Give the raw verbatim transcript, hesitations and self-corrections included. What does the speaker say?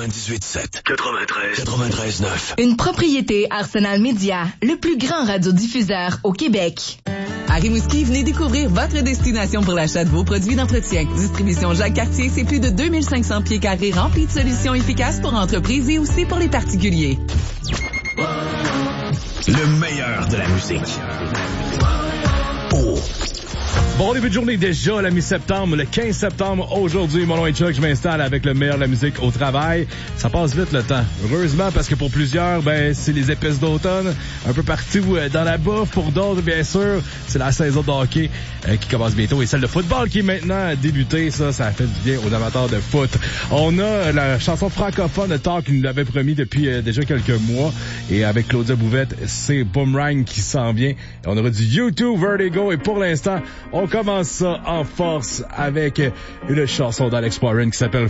quatre-vingt-dix-huit sept, quatre-vingt-treize, quatre-vingt-treize neuf. Une propriété Arsenal Média, le plus grand radiodiffuseur au Québec. À Rimouski, venez découvrir votre destination pour l'achat de vos produits d'entretien. Distribution Jacques Cartier, c'est plus de deux mille cinq cents pieds carrés remplis de solutions efficaces pour entreprises et aussi pour les particuliers. Le meilleur de la musique. Oh. Bon début de journée déjà, la mi-septembre, le quinze septembre. Aujourd'hui, mon nom est Chuck, je m'installe avec le meilleur de la musique au travail. Ça passe vite le temps. Heureusement, parce que pour plusieurs, ben c'est les épices d'automne, un peu partout euh, dans la bouffe. Pour d'autres, bien sûr, c'est la saison de hockey euh, qui commence bientôt. Et celle de football qui est maintenant débutée. Ça, ça a fait du bien aux amateurs de foot. On a la chanson francophone de Talk qui nous l'avait promis depuis euh, déjà quelques mois. Et avec Claudia Bouvette, c'est Boomerang qui s'en vient. Et on aura du U deux Vertigo. Et pour l'instant, on commence ça en force avec une chanson d'Alex Warren qui s'appelle